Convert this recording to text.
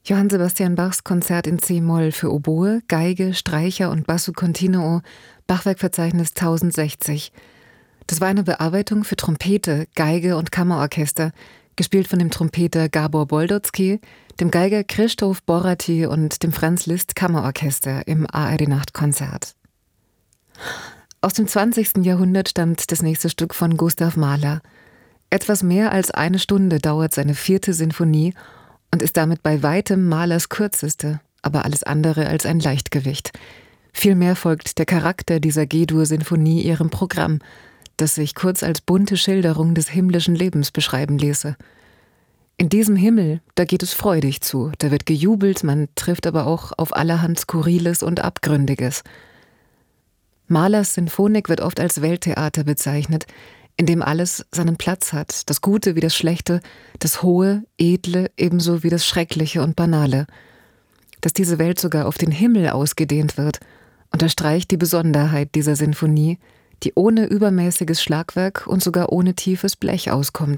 Johann Sebastian Bachs Konzert in c-Moll für Oboe, Geige, Streicher und Basso Continuo, Bachwerkverzeichnis 1060. Das war eine Bearbeitung für Trompete, Geige und Kammerorchester, gespielt von dem Trompeter Gabor Boldotzky, dem Geiger Krzysztof Boraty und dem Franz Liszt Kammerorchester im ARD-Nachtkonzert. Aus dem 20. Jahrhundert stammt das nächste Stück von Gustav Mahler. Etwas mehr als eine Stunde dauert seine 4. Sinfonie und ist damit bei weitem Mahlers kürzeste, aber alles andere als ein Leichtgewicht. Vielmehr folgt der Charakter dieser G-Dur-Sinfonie ihrem Programm, das sich kurz als bunte Schilderung des himmlischen Lebens beschreiben ließe. In diesem Himmel, da geht es freudig zu, da wird gejubelt, man trifft aber auch auf allerhand Skurriles und Abgründiges. Mahlers Sinfonik wird oft als Welttheater bezeichnet, in dem alles seinen Platz hat, das Gute wie das Schlechte, das Hohe, Edle ebenso wie das Schreckliche und Banale. Dass diese Welt sogar auf den Himmel ausgedehnt wird, unterstreicht die Besonderheit dieser Sinfonie, die ohne übermäßiges Schlagwerk und sogar ohne tiefes Blech auskommt.